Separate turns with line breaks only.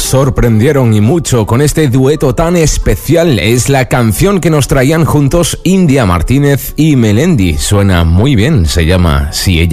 sorprendieron y mucho con este dueto tan especial. Es la canción que nos traían juntos India Martínez y Melendi. Suena muy bien, se llama Si ella